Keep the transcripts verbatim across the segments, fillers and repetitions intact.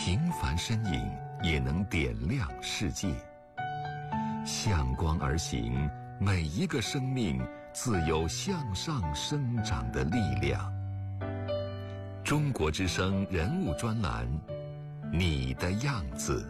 平凡身影也能点亮世界。向光而行，每一个生命自有向上生长的力量。中国之声人物专栏，你的样子。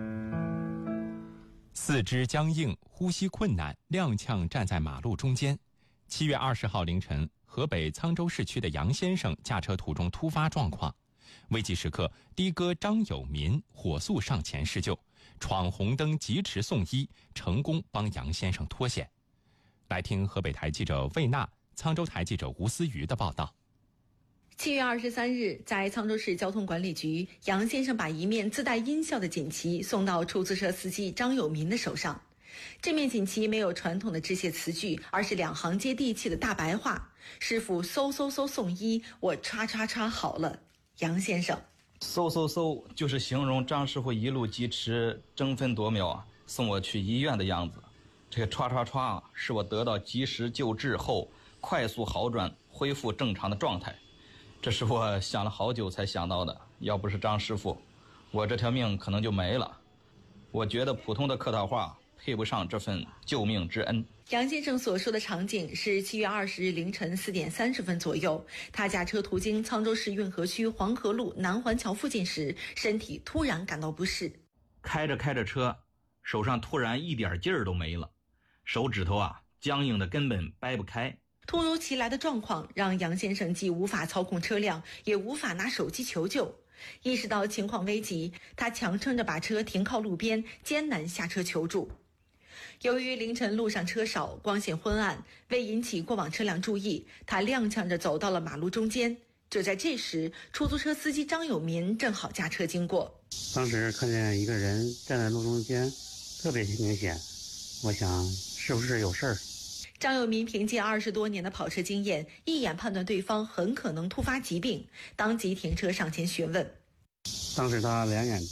四肢僵硬，呼吸困难，踉跄站在马路中间。七月二十号凌晨，河北沧州市区的杨先生驾车途中突发状况，危急时刻，的哥张有民火速上前施救，闯红灯疾驰送医，成功帮杨先生脱险。来听河北台记者魏娜、沧州台记者吴思瑜的报道。 七月二十三日，在沧州市交通管理局，杨先生把一面自带音效的锦旗送到出租车司机张有民的手上。这面锦旗没有传统的致谢词句，而是两行接地气的大白话：师傅嗖嗖嗖送医，我叉叉叉好了。杨先生嗖嗖嗖就是形容张师傅一路疾驰，争分夺秒啊，送我去医院的样子。这个叉叉叉是我得到及时救治后快速好转，恢复正常的状态。这是我想了好久才想到的，要不是张师傅，我这条命可能就没了。我觉得普通的客套话配不上这份救命之恩。 杨先生所说的场景是七月二十日凌晨四点三十分左右，他驾车途经沧州市运河区黄河路南环桥附近时，身体突然感到不适。 开着开着车，手上突然一点劲儿都没了，手指头啊僵硬的根本掰不开。 突如其来的状况让杨先生既无法操控车辆，也无法拿手机求救。意识到情况危急，他强撑着把车停靠路边，艰难下车求助。由于凌晨路上车少，光线昏暗，为引起过往车辆注意，他踉跄着走到了马路中间。就在这时，出租车司机张有民正好驾车经过。 当时看见一个人站在路中间，特别明显，我想是不是有事儿。 张有民凭借二十多年的跑车经验，一眼判断对方很可能突发疾病，当即停车上前询问。 当时他两眼